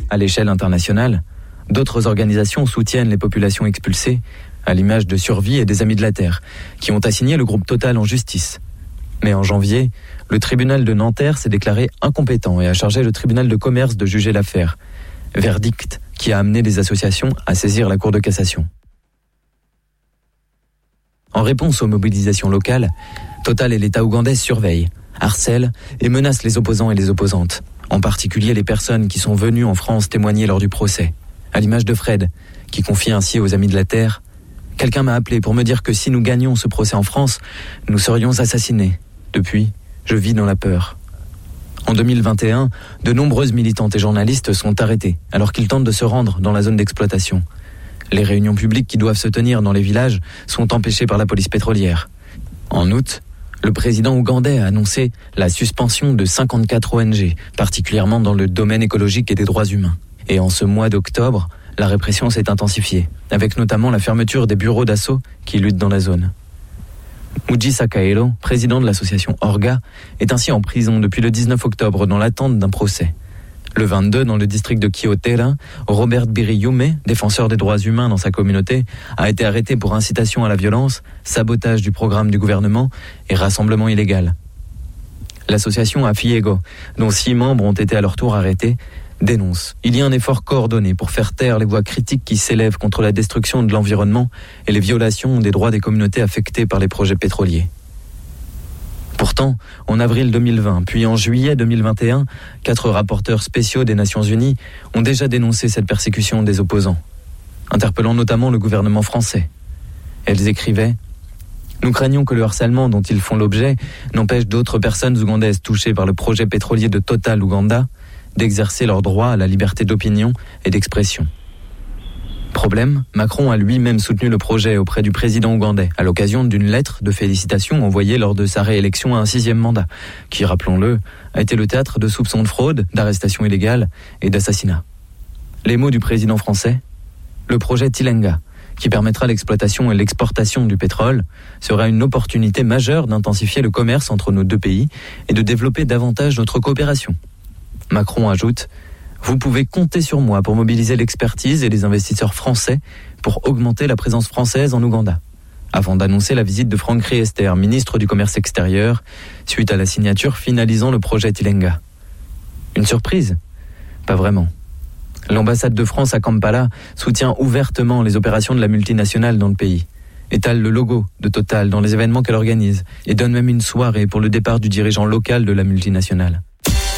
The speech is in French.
À l'échelle internationale, d'autres organisations soutiennent les populations expulsées, à l'image de Survie et des Amis de la Terre, qui ont assigné le groupe Total en justice. Mais en janvier, le tribunal de Nanterre s'est déclaré incompétent et a chargé le tribunal de commerce de juger l'affaire. Verdict qui a amené les associations à saisir la Cour de cassation. En réponse aux mobilisations locales, Total et l'État ougandais surveillent, harcèlent et menacent les opposants et les opposantes, en particulier les personnes qui sont venues en France témoigner lors du procès, à l'image de Fred, qui confie ainsi aux Amis de la Terre « Quelqu'un m'a appelé pour me dire que si nous gagnions ce procès en France, nous serions assassinés. Depuis, je vis dans la peur. » En 2021, de nombreuses militantes et journalistes sont arrêtés alors qu'ils tentent de se rendre dans la zone d'exploitation. Les réunions publiques qui doivent se tenir dans les villages sont empêchées par la police pétrolière. En août, le président ougandais a annoncé la suspension de 54 ONG, particulièrement dans le domaine écologique et des droits humains. Et en ce mois d'octobre, la répression s'est intensifiée, avec notamment la fermeture des bureaux d'assaut qui luttent dans la zone. Mujisa Kaelo, président de l'association Orga, est ainsi en prison depuis le 19 octobre dans l'attente d'un procès. Le 22, dans le district de Kyotera, Robert Biriyume, défenseur des droits humains dans sa communauté, a été arrêté pour incitation à la violence, sabotage du programme du gouvernement et rassemblement illégal. L'association Afiego, dont 6 membres ont été à leur tour arrêtés, dénonce. Il y a un effort coordonné pour faire taire les voix critiques qui s'élèvent contre la destruction de l'environnement et les violations des droits des communautés affectées par les projets pétroliers. Pourtant, en avril 2020, puis en juillet 2021, 4 rapporteurs spéciaux des Nations Unies ont déjà dénoncé cette persécution des opposants, interpellant notamment le gouvernement français. Elles écrivaient « Nous craignons que le harcèlement dont ils font l'objet n'empêche d'autres personnes ougandaises touchées par le projet pétrolier de Total Ouganda d'exercer leur droit à la liberté d'opinion et d'expression. » Problème, Macron a lui-même soutenu le projet auprès du président ougandais à l'occasion d'une lettre de félicitations envoyée lors de sa réélection à un 6e mandat, qui, rappelons-le, a été le théâtre de soupçons de fraude, d'arrestations illégales et d'assassinats. Les mots du président français ? Le projet Tilenga, qui permettra l'exploitation et l'exportation du pétrole, sera une opportunité majeure d'intensifier le commerce entre nos deux pays et de développer davantage notre coopération. Macron ajoute « Vous pouvez compter sur moi pour mobiliser l'expertise et les investisseurs français pour augmenter la présence française en Ouganda. » Avant d'annoncer la visite de Franck Riester, ministre du Commerce extérieur, suite à la signature finalisant le projet Tilenga. Une surprise ? Pas vraiment. L'ambassade de France à Kampala soutient ouvertement les opérations de la multinationale dans le pays, étale le logo de Total dans les événements qu'elle organise et donne même une soirée pour le départ du dirigeant local de la multinationale.